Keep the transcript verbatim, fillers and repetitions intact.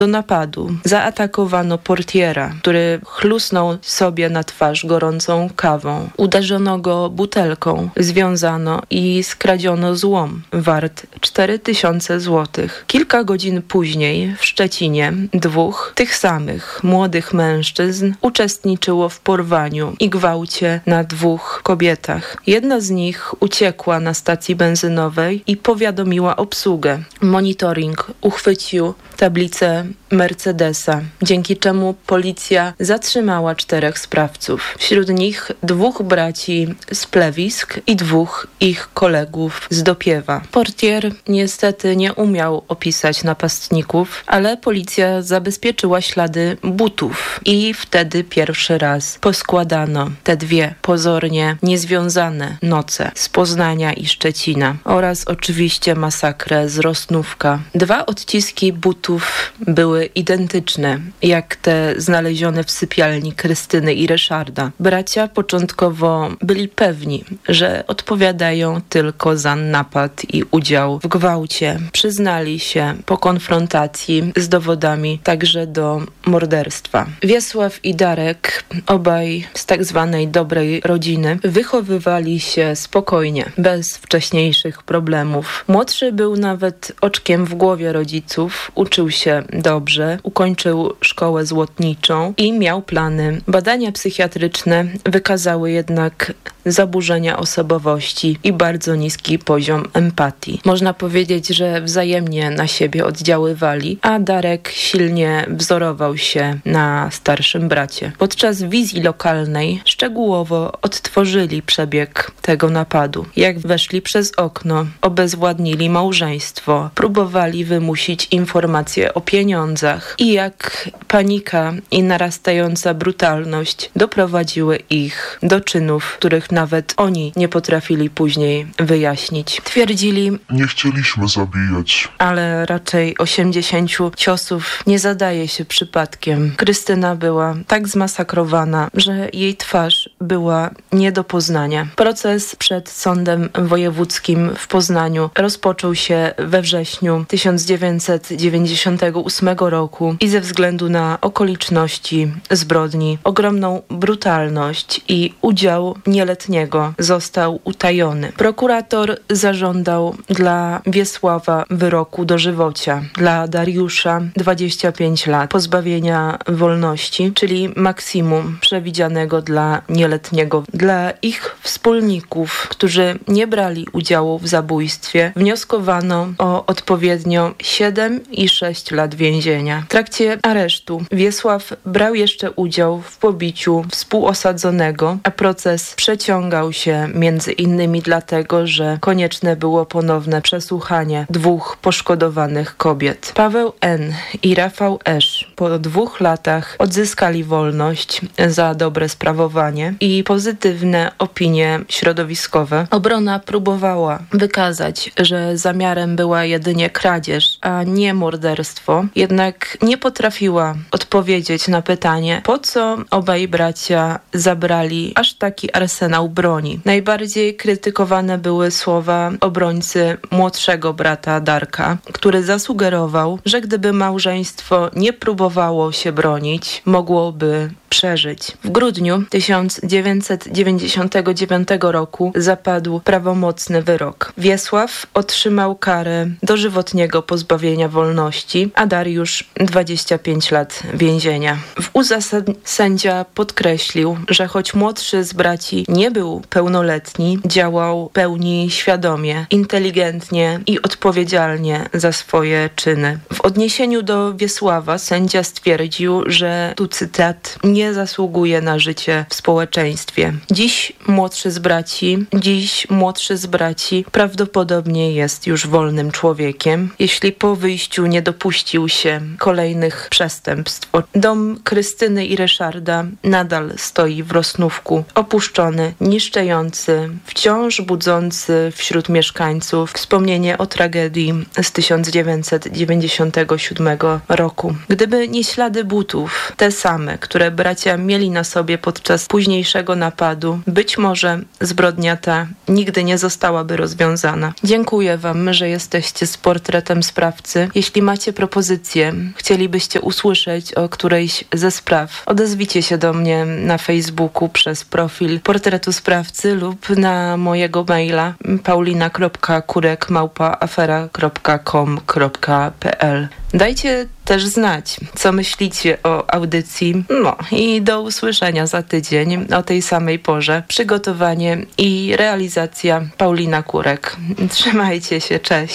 Do napadu zaatakowano portiera, który chlusnął sobie na twarz gorącą kawą. Uderzono go butelką, związano i skradziono złom wart cztery tysiące złotych. Kilka godzin później w Szczecinie dwóch tych samych młodych mężczyzn uczestniczyło w porwaniu i gwałcie na dwóch kobietach. Jedna z nich uciekła na stacji benzynowej i powiadomiła obsługę. Monitoring uchwycił tablicę Mercedesa, dzięki czemu policja zatrzymała czterech sprawców. Wśród nich dwóch braci z Plewisk i dwóch ich kolegów z Dopiewa. Portier niestety nie umiał opisać napastników, ale policja zabezpieczyła ślady butów i wtedy pierwszy raz poskładano te dwie pozornie niezwiązane noce z Poznania i Szczecina oraz oczywiście masakrę z Rosnówka. Dwa odciski butów były identyczne jak te znalezione w sypialni Krystyny i Ryszarda. Bracia początkowo byli pewni, że odpowiadają tylko za napad i udział w gwałcie. Przyznali się po konfrontacji z dowodami także do morderstwa. Wiesław i Darek, obaj z tak zwanej dobrej rodziny, wychowywali się spokojnie, bez wcześniejszych problemów. Młodszy był nawet oczkiem w głowie rodziców, uczył się dobrze, ukończył szkołę złotniczą i miał plany. Badania psychiatryczne wykazały jednak zaburzenia osobowości i bardzo niski poziom empatii. Można powiedzieć, że wzajemnie na siebie oddziaływali, a Darek silnie wzorował się na starszym bracie. Podczas wizji lokalnej szczegółowo odtworzyli przebieg tego napadu. Jak weszli przez okno, obezwładnili małżeństwo, próbowali wymusić informacje o pieniądzach i jak panika i narastająca brutalność doprowadziły ich do czynów, których nawet oni nie potrafili później wyjaśnić. Twierdzili: nie chcieliśmy zabijać. Ale raczej osiemdziesięciu ciosów nie zadaje się przypadkiem. Krystyna była tak zmasakrowana, że jej twarz była nie do poznania. Proces przed Sądem Wojewódzkim w Poznaniu rozpoczął się we wrześniu tysiąc dziewięćset dziewięćdziesiątego ósmego roku i ze względu na okoliczności zbrodni, ogromną brutalność i udział nieletniego został utajony. Prokurator zażądał dla Wiesława wyroku dożywocia, dla Dariusza dwadzieścia pięć lat pozbawienia wolności, czyli maksimum przewidzianego dla nieletniego. Dla ich wspólników, którzy nie brali udziału w zabójstwie, wnioskowano o odpowiednio siedem i sześć lat więzienia. W trakcie aresztu Wiesław brał jeszcze udział w pobiciu współosadzonego, a proces przeciągał się między innymi dlatego, że konieczne było ponowne przesłuchanie dwóch poszkodowanych kobiet. Paweł N. i Rafał Esz po dwóch latach odzyskali wolność za dobre sprawowanie i pozytywne opinie środowiskowe. Obrona próbowała wykazać, że zamiarem była jedynie kradzież, a nie morderstwo, jednak nie potrafiła odpowiedzieć na pytanie, po co obaj bracia zabrali aż taki arsenał broni. Najbardziej krytykowane były słowa obrońcy młodszego brata Darka, który zasugerował, że gdyby małżeństwo nie próbowało się bronić, mogłoby przeżyć. W grudniu tysiąc dziewięćset dziewięćdziesiątego dziewiątego roku zapadł prawomocny wyrok. Wiesław otrzymał karę dożywotniego pozbawienia wolności, a Dariusz dwadzieścia pięć lat więzienia. W uzasadnieniu sędzia podkreślił, że choć młodszy z braci nie był pełnoletni, działał w pełni świadomie, inteligentnie i odpowiedzialnie za swoje czyny. W odniesieniu do Wiesława sędzia stwierdził, że, tu cytat, nie zasługuje na życie w społeczeństwie. Dziś młodszy z braci, dziś młodszy z braci prawdopodobnie jest już wolnym człowiekiem, jeśli po wyjściu nie dopuścił się kolejnych przestępstw. Dom Krystyny i Ryszarda nadal stoi w Rosnówku, opuszczony, niszczejący, wciąż budzący wśród mieszkańców wspomnienie o tragedii z tysiąc dziewięćset dziewięćdziesiątego siódmego roku. Gdyby nie ślady butów, te same, które bracia bracia mieli na sobie podczas późniejszego napadu, być może zbrodnia ta nigdy nie zostałaby rozwiązana. Dziękuję Wam, że jesteście z portretem sprawcy. Jeśli macie propozycje, chcielibyście usłyszeć o którejś ze spraw, odezwijcie się do mnie na Facebooku przez profil Portretu Sprawcy lub na mojego maila paulina kropka kurek małpa afera kropka com kropka p l. Dajcie też znać, co myślicie o audycji. No i do usłyszenia za tydzień o tej samej porze. Przygotowanie i realizacja Paulina Kurek. Trzymajcie się, cześć.